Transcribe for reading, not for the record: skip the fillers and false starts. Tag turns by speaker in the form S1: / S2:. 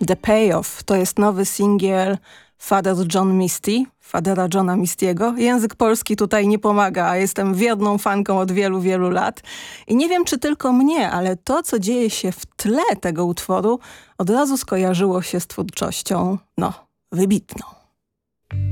S1: The Payoff to jest nowy singiel Father John Misty, Fadera Johna Mistiego. Język polski tutaj nie pomaga, a jestem wierną fanką od wielu, wielu lat. I nie wiem, czy tylko mnie, ale to, co dzieje się w tle tego utworu, od razu skojarzyło się z twórczością, wybitną.